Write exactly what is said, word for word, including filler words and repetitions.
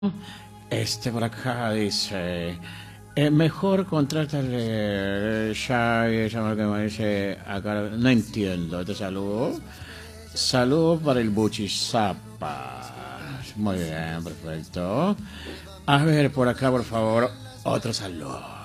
Este por acá dice, eh, mejor contrátale ya, esa marca que me dice acá, no entiendo, este saludo. Saludo para el Buchizapa. Muy bien, perfecto. A ver, por acá, por favor, otro saludo.